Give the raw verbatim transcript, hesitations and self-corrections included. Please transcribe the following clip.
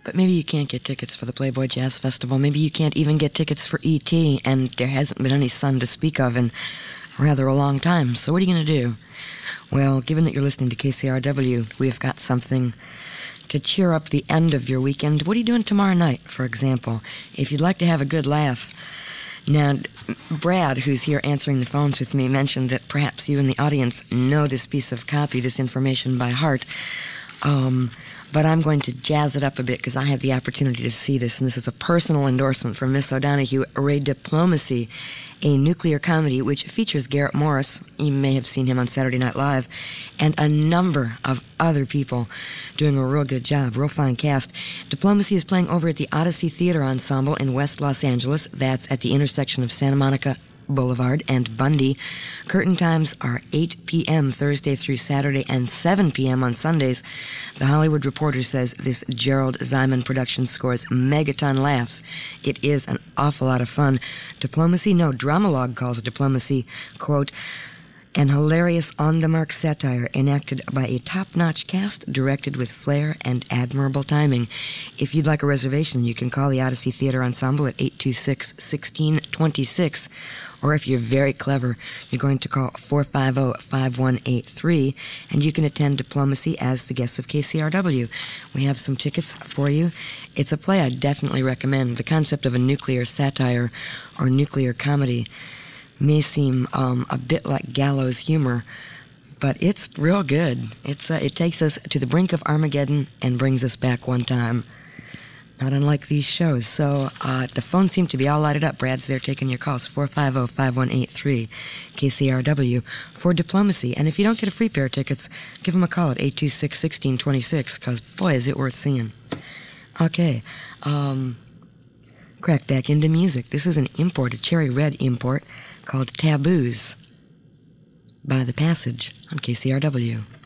But maybe you can't get tickets for the Playboy Jazz Festival. Maybe you can't even get tickets for E T, and there hasn't been any sun to speak of in rather a long time. So what are you going to do? Well, given that you're listening to K C R W, we've got something to cheer up the end of your weekend. What are you doing tomorrow night, for example? If you'd like to have a good laugh. Now, Brad, who's here answering the phones with me, mentioned that perhaps you in the audience know this piece of copy, this information by heart. Um... But I'm going to jazz it up a bit because I had the opportunity to see this, and this is a personal endorsement from Miss O'Donoghue, Rediplomacy, a nuclear comedy which features Garrett Morris, you may have seen him on Saturday Night Live, and a number of other people doing a real good job, real fine cast. Diplomacy is playing over at the Odyssey Theater Ensemble in West Los Angeles. That's at the intersection of Santa Monica Boulevard and Bundy. Curtain times are eight p.m. Thursday through Saturday and seven p.m. on Sundays. The Hollywood Reporter says this Gerald Zyman production scores megaton laughs. It is an awful lot of fun. Diplomacy, no, Dramalog calls it Diplomacy, quote, an hilarious on-the-mark satire enacted by a top-notch cast, directed with flair and admirable timing. If you'd like a reservation, you can call the Odyssey Theater Ensemble at eight two six, one six two six, or if you're very clever, you're going to call four five zero, five one eight three, and you can attend Diplomacy as the guest of K C R W. We have some tickets for you. It's a play I definitely recommend. The concept of a nuclear satire or nuclear comedy may seem um, a bit like gallows humor, but it's real good. It's uh, it takes us to the brink of Armageddon and brings us back one time. Not unlike these shows. So uh, the phones seem to be all lighted up. Brad's there taking your calls, four five zero, five one eight three, K C R W, for Diplomacy. And if you don't get a free pair of tickets, give them a call at eight two six, one six two six, because, boy, is it worth seeing. Okay. Um, crack back into music. This is an import, a Cherry Red import, called Taboos by The Passage on K C R W.